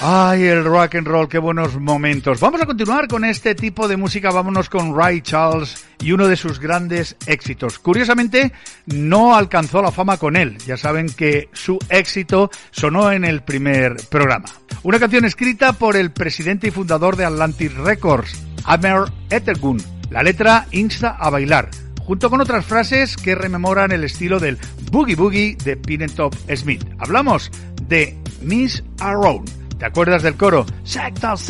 Ay, el rock and roll, qué buenos momentos. Vamos a continuar con este tipo de música. Vámonos con Ray Charles y uno de sus grandes éxitos. Curiosamente, no alcanzó la fama con él. Ya saben que su éxito sonó en el primer programa. Una canción escrita por el presidente y fundador de Atlantic Records, Ahmet Ertegun. La letra insta a bailar, junto con otras frases que rememoran el estilo del Boogie Boogie de Pine-Top Smith. Hablamos de Miss Around. ¿Te acuerdas del coro? Sector